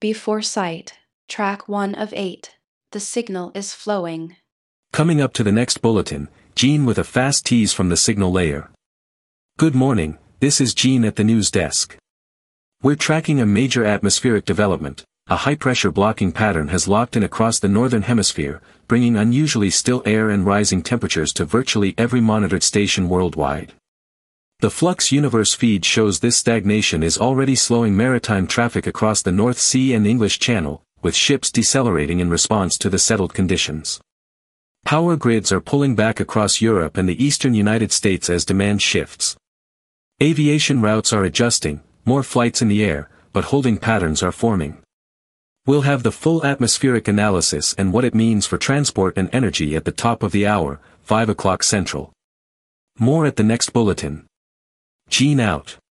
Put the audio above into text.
Foresight, track 1 of 8. The signal is flowing. Coming up to the next bulletin, Gene with a fast tease from the signal layer. Good morning, this is Gene at the news desk. We're tracking a major atmospheric development. A high-pressure blocking pattern has locked in across the northern hemisphere, bringing unusually still air and rising temperatures to virtually every monitored station worldwide. The Flux Universe feed shows this stagnation is already slowing maritime traffic across the North Sea and English Channel, with ships decelerating in response to the settled conditions. Power grids are pulling back across Europe and the eastern United States as demand shifts. Aviation routes are adjusting, more flights in the air, but holding patterns are forming. We'll have the full atmospheric analysis and what it means for transport and energy at the top of the hour, 5 o'clock Central. More at the next bulletin. Gene out.